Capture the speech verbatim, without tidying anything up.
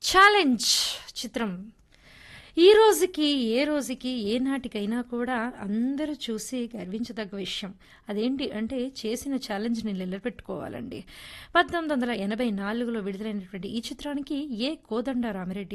Challenge చిత్రం ఈ రోజుకి, ఏ రోజుకి, ఏ నాటికైనా కూడా అందరూ చూసి గర్వించదగ్గ విషయం. అదేంటి అంటే చేసిన ఛాలెంజ్‌ని నిలబెట్టుకోవాలండి. పంతొమ్మిది వందల ఎనభై నాలుగులో విడుదలైనటువంటి ఈ చిత్రానికి ఏ. కోదండరామిరెడ్డి